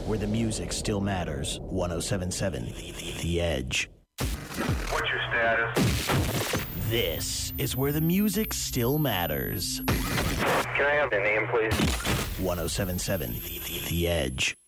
where the music still matters. 107.7 The Edge. What's your status? This is where the music still matters. Can I have the name, please? 107.7 The Edge.